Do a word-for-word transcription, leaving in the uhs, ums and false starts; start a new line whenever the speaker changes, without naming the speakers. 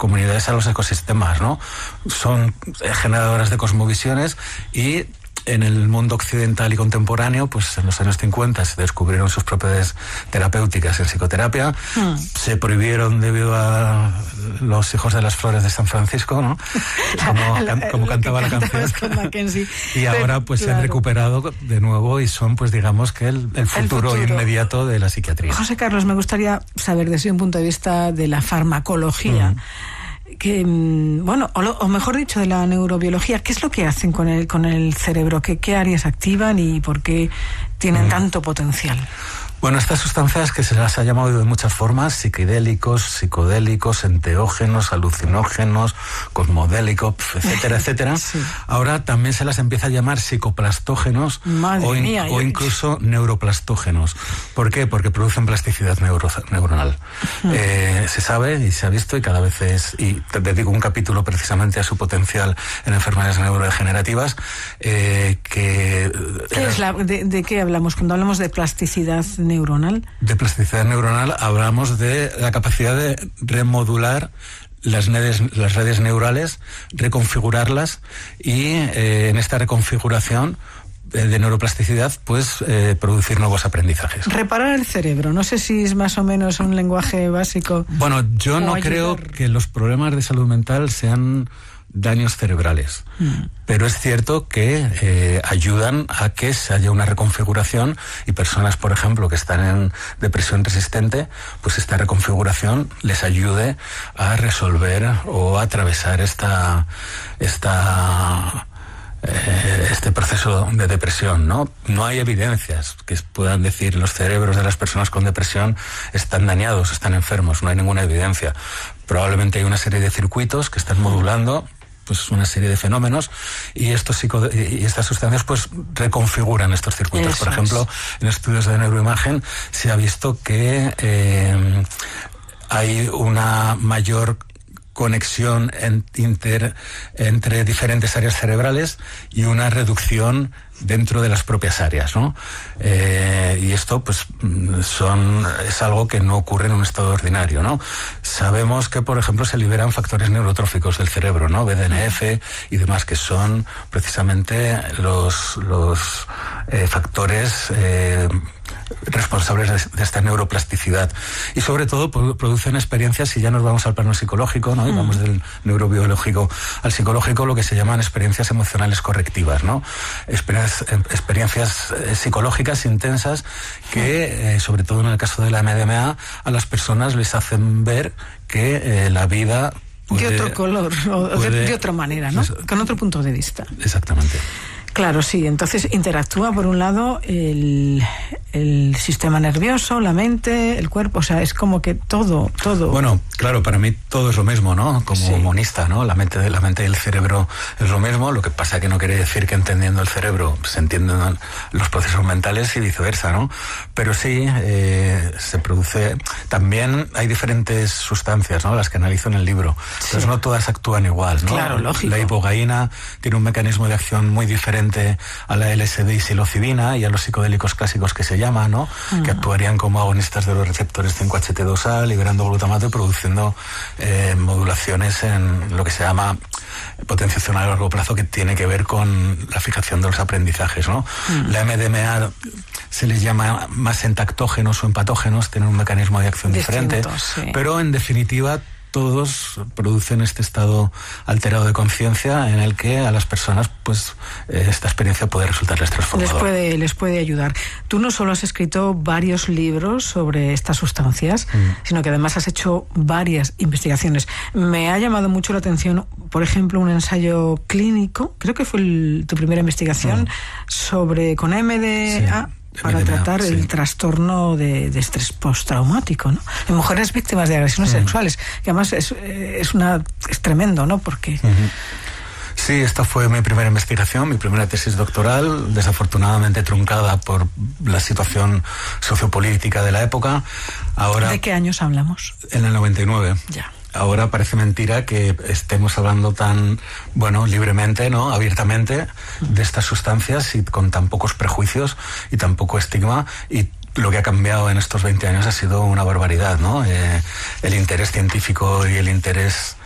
comunidades a los ecosistemas, ¿no? Son generadoras de cosmovisiones y en el mundo occidental y contemporáneo, pues en los años cincuenta se descubrieron sus propiedades terapéuticas en psicoterapia, mm. se prohibieron debido a los hijos de las flores de San Francisco, ¿no? Como, la, la, como cantaba la canción. Y ahora pues claro. se han recuperado de nuevo y son, pues digamos que el, el, futuro, el futuro inmediato de la psiquiatría.
José Carlos, me gustaría saber desde un punto de vista de la farmacología, mm. que, bueno, o, lo, o mejor dicho, de la neurobiología, ¿qué es lo que hacen con el, con el cerebro? ¿Qué, qué áreas activan y por qué tienen mm. tanto potencial?
Bueno, estas sustancias que se las ha llamado de muchas formas, psiquedélicos, psicodélicos, enteógenos, alucinógenos, cosmodélicos, etcétera, etcétera. Sí. Ahora también se las empieza a llamar psicoplastógenos o, in, mía, o incluso neuroplastógenos. ¿Por qué? Porque producen plasticidad neuro, neuronal. Uh-huh. Eh, se sabe y se ha visto y cada vez es, y te dedico un capítulo precisamente a su potencial en enfermedades neurodegenerativas, eh, que...
¿Qué era, es la, de, ¿De qué hablamos cuando hablamos de plasticidad neuronal?
De plasticidad neuronal hablamos de la capacidad de remodular las redes, las redes neurales, reconfigurarlas y eh, en esta reconfiguración de neuroplasticidad, pues eh, producir nuevos aprendizajes.
Reparar el cerebro, no sé si es más o menos un lenguaje básico.
Bueno, yo no ayudar. creo que los problemas de salud mental sean daños cerebrales, mm. pero es cierto que eh, ayudan a que se haya una reconfiguración y personas, por ejemplo, que están en depresión resistente, pues esta reconfiguración les ayude a resolver o a atravesar esta esta eh, este proceso de depresión, ¿no? No hay evidencias que puedan decir los cerebros de las personas con depresión están dañados, están enfermos, no hay ninguna evidencia. Probablemente hay una serie de circuitos que están modulando pues una serie de fenómenos y estos psico y estas sustancias pues reconfiguran estos circuitos. Eso Por ejemplo, es. en estudios de neuroimagen se ha visto que eh, hay una mayor conexión en, inter, entre diferentes áreas cerebrales y una reducción dentro de las propias áreas, ¿no? Eh, y esto, pues, son es algo que no ocurre en un estado ordinario, ¿no? Sabemos que, por ejemplo, se liberan factores neurotróficos del cerebro, ¿no? B D N F y demás, que son precisamente los, los eh, factores eh, responsables de, de esta neuroplasticidad. Y sobre todo producen experiencias, si ya nos vamos al plano psicológico, ¿no? Y vamos del neurobiológico al psicológico, lo que se llaman experiencias emocionales correctivas, ¿no? Experiencias, experiencias eh, psicológicas intensas que, eh, sobre todo en el caso de la M D M A, a las personas les hacen ver que eh, la vida puede,
de otro color, o puede, de, de otra manera, ¿no? Es, con otro punto de vista.
Exactamente.
Claro, sí. Entonces interactúa, por un lado, el, el sistema nervioso, la mente, el cuerpo. O sea, es como que todo, todo...
Bueno, claro, para mí todo es lo mismo, ¿no? Como sí. monista, ¿no? La mente, la mente y el cerebro es lo mismo. Lo que pasa que no quiere decir que entendiendo el cerebro se entienden los procesos mentales y viceversa, ¿no? Pero sí, eh, se produce... También hay diferentes sustancias, ¿no? Las que analizo en el libro. Sí. Entonces no todas actúan igual, ¿no?
Claro, lógico.
La ibogaína tiene un mecanismo de acción muy diferente a la L S D y psilocibina y a los psicodélicos clásicos que se llama, ¿no? Uh-huh. Que actuarían como agonistas de los receptores cinco H T dos A, liberando glutamato y produciendo eh, modulaciones en lo que se llama potenciación a largo plazo, que tiene que ver con la fijación de los aprendizajes, ¿no? Uh-huh. La M D M A se les llama más entactógenos o empatógenos, tienen un mecanismo de acción Distinto, diferente, sí. pero en definitiva todos producen este estado alterado de conciencia en el que a las personas, pues, eh, esta experiencia puede resultarles transformadora.
Les puede, les puede ayudar. Tú no solo has escrito varios libros sobre estas sustancias, mm. sino que además has hecho varias investigaciones. Me ha llamado mucho la atención, por ejemplo, un ensayo clínico, creo que fue el, tu primera investigación, mm. sobre con M D A. Sí. Para M D M A, tratar sí. el trastorno de, de estrés postraumático, ¿no? En mujeres víctimas de agresiones mm. sexuales, que además es, es, una, es tremendo, ¿no? Porque...
Mm-hmm. Sí, esta fue mi primera investigación, mi primera tesis doctoral, desafortunadamente truncada por la situación sociopolítica de la época. Ahora,
¿de qué años hablamos?
En el noventa y nueve.
Ya.
Ahora parece mentira que estemos hablando tan, bueno, libremente, ¿no? Abiertamente de estas sustancias y con tan pocos prejuicios y tan poco estigma, y lo que ha cambiado en estos veinte años ha sido una barbaridad, ¿no? Eh, el interés científico y el interés